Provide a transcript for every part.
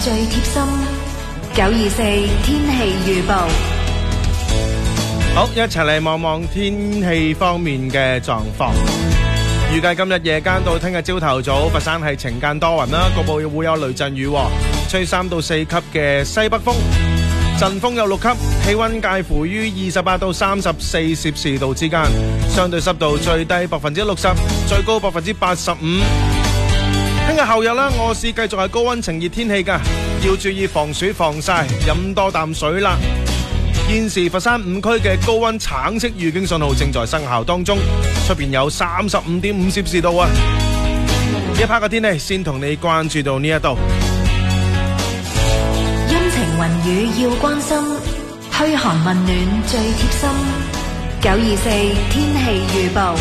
最貼心924天氣預報。 好，一齊嚟望望天氣方面嘅狀況。預計今日夜間到聽日朝頭早，佛山係晴間多雲啦，局部會有雷陣雨，吹3到4級嘅西北風，陣風有6級，氣溫介乎於28到34攝氏度之間，相對濕度最低60%，最高85%。聽日後日啦，我市繼續係高溫晴熱天氣㗎，要注意防暑防曬，飲多啖水啦。現時佛山5區嘅高溫橙色預警信號正在生效當中，出邊有35.5攝氏度啊！呢一 part 嘅天氣先同你關注到呢一度。 陰晴雲雨要關心，噓寒問暖最貼心。924天氣預報。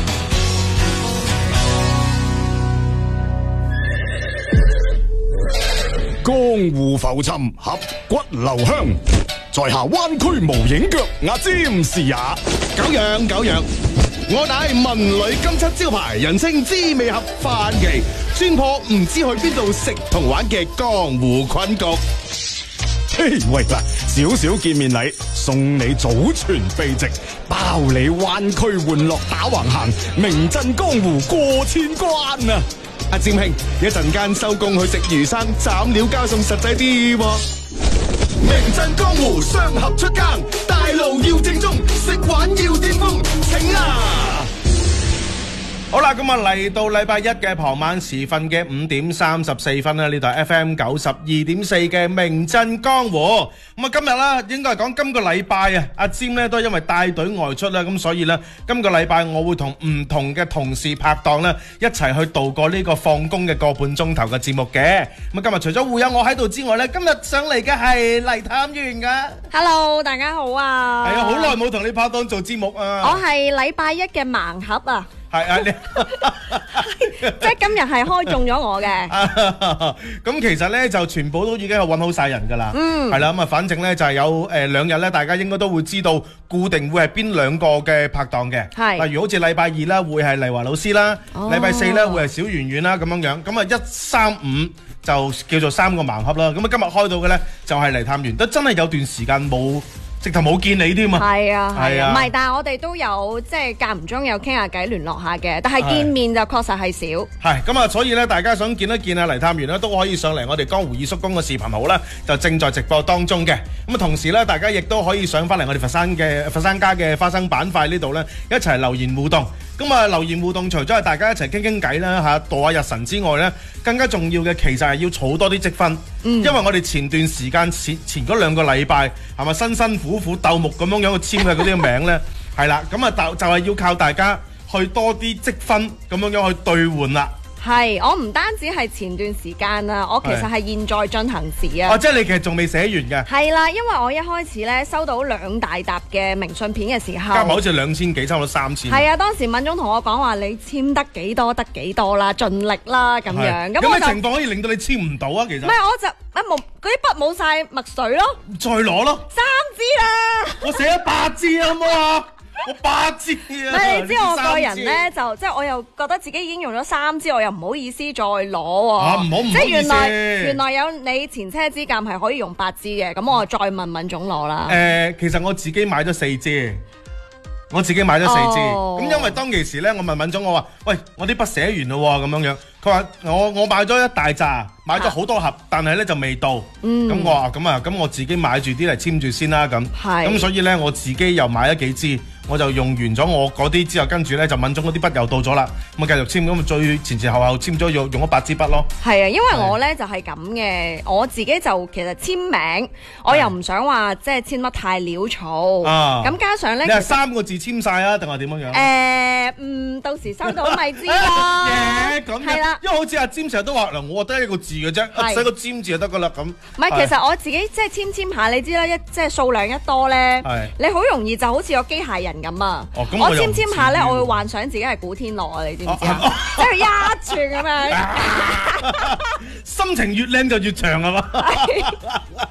江湖浮沉，俠骨留香。在下灣區無影腳，阿占是也。 久仰，我乃文旅金漆招牌，人稱滋味盒飯期，專破唔知去邊度食同玩嘅江湖困局。 嘿，喂嗱，少少見面禮，送你祖傳秘籍，包你灣區玩樂打橫行，名震江湖過千關啊！ 阿占兄，一陣間收工去食魚生，斬料交送實際啲喎。名震江湖，雙俠出更，大路要正宗，食玩要巔峰，請啊！ 好啦，咁啊嚟到禮拜一嘅傍晚時分嘅5點34分啦，呢度係 FM 92.4嘅名震江湖。咁啊今日啦，應該係講今個禮拜啊，阿占咧都係因為帶隊外出啦，咁所以咧今個禮拜我會同唔同嘅同事拍檔咧一齊去度過呢個放工嘅個半鐘頭嘅節目嘅。咁啊今日除咗會有我喺度之外咧，今日上嚟嘅係黎探員噶。 Hello， 大家好啊！ 係啊，好耐冇同你拍檔做節目啊！ 我係禮拜一嘅盲盒啊！ 係啊， 即係今日係開中咗我嘅。 咁其實咧就全部都已經係揾好晒人㗎啦。係啦，咁啊，反正咧就係有2日咧，大家應該都會知道固定會係邊2個嘅拍檔嘅。 係， 例如好似禮拜2啦，會係黎華老師啦；禮拜4咧會係小圓圓啦咁樣樣。咁啊1、3、5就叫做3個盲盒啦。咁啊今日開到嘅咧就係黎探員，都真係有段時間冇。直頭冇見你添嘛？ 係啊，唔係，但係我哋都有即係間唔中有傾下偈聯絡下嘅，但係見面就確實係少。 係咁啊，所以咧，大家想見一見啊黎探員咧，都可以上嚟我哋江湖二叔公嘅視頻號啦，就正在直播當中嘅。咁啊，同時咧，大家亦都可以上翻嚟我哋佛山家嘅花生板塊呢度咧，一齊留言互動。咁啊，留言互動除咗係大家一齊傾傾偈啦嚇，度下日神之外咧，更加重要嘅其實係要儲多啲積分。因為我哋前段時間前嗰2個禮拜係咪辛辛苦苦鬥木咁樣去簽嘅嗰啲名咧，係啦，咁啊就係要靠大家去多啲積分咁樣去兌換啦。 係，我唔單止係前段時間啊，我其實係現在進行時啊。 哦，即係你其實仲未寫完嘅。 係啦，因為我一開始咧收到2大沓嘅明信片嘅時候， 加埋好似2000幾，差唔多3000。 係啊，當時敏總同我講話，你簽得幾多得幾多啦，盡力啦咁樣。 咁嘅情況可以令到你簽唔到啊？其實唔係，我就冇嗰啲筆冇晒墨水咯， 再攞咯。 3支啦， 我寫咗8支啊，好唔好啊？我8支啊！ 你知我個人咧，就即係我又覺得自己已經用咗3支，我又唔好意思再攞喎。即係原來有你前車之鑑係可以用8支嘅，咁我再問敏總攞啦。 其實我自己買咗4支。我自己買咗4支，咁因為當其時咧，我問敏總，我話：喂，我啲筆寫完咯喎，咁樣樣。佢話：我買咗一大扎，買咗好多盒，但係咧就未到。咁我話：咁我自己買住啲嚟簽住先啦。咁所以咧，我自己又買咗幾支，我就用完咗我嗰啲之後，跟住咧就敏總嗰啲筆又到咗啦。咁啊繼續簽，咁最前後簽咗用咗8支筆咯。係啊，因為我咧就係咁嘅，我自己就其實簽名，我又唔想話即係簽得太潦草。咁加上咧， 你係3個字簽晒啊，定係點樣樣？ 到時收到咪知咯。 咁係啦，因為好似阿占成日都話嗱，我得1個字嘅啫，寫個尖字就得噶啦咁。 唔係，其實我自己即係簽下，你知啦，即係數量一多咧，你好容易就好似個機械人咁啊。我簽下咧，我會幻想自己係古天樂啊，你知唔知啊？即係一串咁樣， 心情越靚就越長係嘛？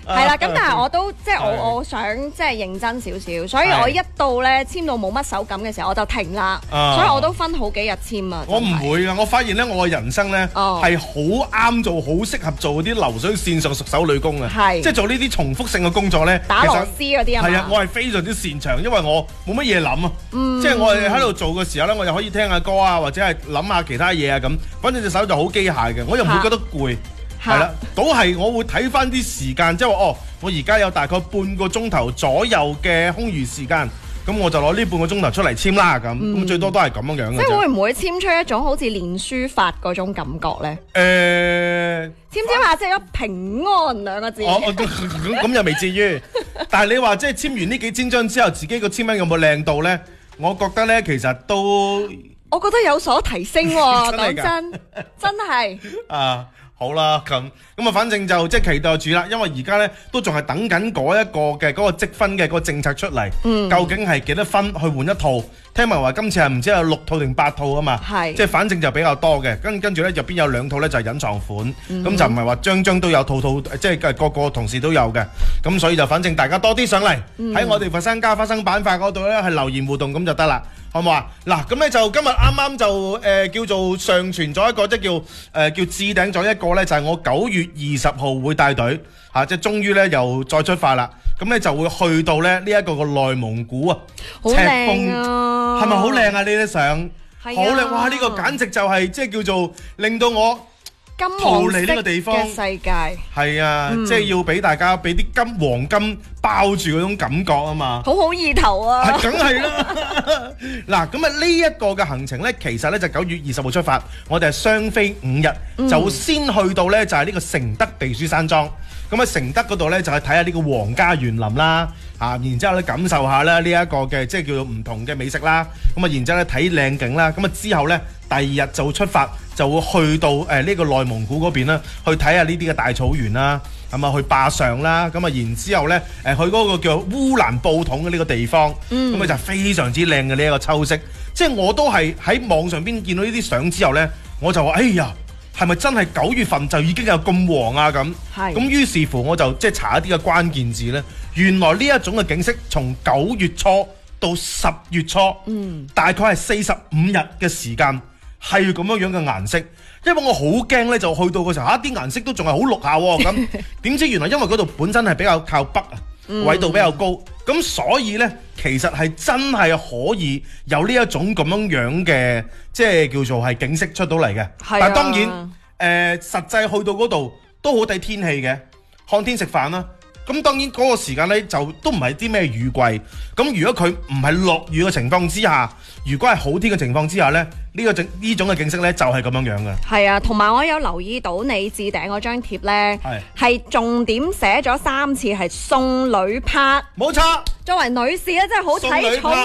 係啦，咁但係我都即係我想即係認真少少，所以我一到咧簽到冇乜手感嘅時候我就停啦，所以我都分好幾日簽啊。 我唔會㗎，我發現咧我嘅人生咧係好啱做，好適合做嗰啲流水線上熟手女工啊，即係做呢啲重複性嘅工作咧， 打螺絲嗰啲啊。 係啊，我係非常之擅長，因為我冇乜嘢諗啊，即係我係喺度做嘅時候咧，我又可以聽下歌啊，或者係諗下其他嘢啊咁，反正隻手就好機械嘅，我又唔會覺得攰。係啦，倒係我會睇翻啲時間，即係話我而家有大概半個鐘頭左右嘅空餘時間，咁我就攞呢半個鐘頭出嚟簽啦，咁最多都係咁樣嘅。 即係會唔會簽出一種好似練書法嗰種感覺咧？簽下即係咗平安兩個字。 咁又未至於，但係你話即係簽完呢幾千張之後，自己個簽名有冇靚到咧？我覺得咧，其實都， 我覺得有所提升喎。講真係好啦，咁啊，反正就即係期待住啦，因為而家咧都仲係等緊嗰一個嘅嗰個積分嘅嗰個政策出嚟，究竟係幾多分去換一套？聽聞話今次係唔知有6套定8套啊嘛，即係反正就比較多嘅，跟住咧入邊有2套咧就係隱藏款，咁就唔係話張都有套，即係個個同事都有嘅，咁所以就反正大家多啲上嚟喺我哋佛山家花生板塊嗰度咧係留言互動咁就得啦。好唔好啊？嗱，咁咧就今日啱啱就叫做上傳咗一個，即係叫置頂咗一個咧，就係我9月20號會帶隊嚇，即係終於咧又再出發啦。咁咧就會去到咧呢一個個內蒙古啊， 好靚啊！ 係咪好靚啊？呢啲相好靚哇！呢個簡直就係即係叫做令到我逃離呢個地方嘅世界。 係啊，即係要俾大家俾啲黃金包住嗰種感覺啊嘛， 好意頭啊！ 梗係啦。嗱，咁啊呢一個嘅行程咧，其實咧就9月20號出發，我哋係雙飛5日，就先去到咧就係呢個承德避暑山莊。咁喺承德嗰度咧就係睇下呢個皇家園林啦，然之後咧感受下咧呢一個嘅即係叫做唔同嘅美食啦。咁啊，然之後咧睇靚景啦。咁啊之後咧第2日就出發，就會去到呢個內蒙古嗰邊啦，去睇下呢啲嘅大草原啦，咁啊去壩上啦。咁啊然之後咧去嗰個叫烏蘭布統嘅呢個地方，咁啊就非常之靚嘅呢一個秋色。即係我都係喺網上邊見到呢啲相之後咧，我就話哎呀，係咪真係9月份就已經有咁黃啊咁？咁於是乎我就即係查一啲嘅關鍵字咧，原來呢一種嘅景色從9月初到10月初，大概係45日嘅時間係咁樣嘅顏色。因為我好驚咧，就去到嘅時候啲顏色都仲係好綠下喎，咁點知原來因為嗰度本身係比較靠北啊，緯度比較高，咁所以咧其實係真係可以有呢一種咁樣嘅即係叫做係景色出到嚟嘅。但係當然實際去到嗰度都好睇天氣嘅，看天食飯啦。咁當然嗰個時間咧就都唔係啲咩雨季，咁如果佢唔係落雨嘅情況之下，如果係好天嘅情況之下咧，呢種嘅景色咧就係咁樣樣嘅。係啊，同埋我有留意到你置頂嗰張貼咧，係重點寫咗3次係送女拍。 冇錯， 作為女士咧真係好睇重。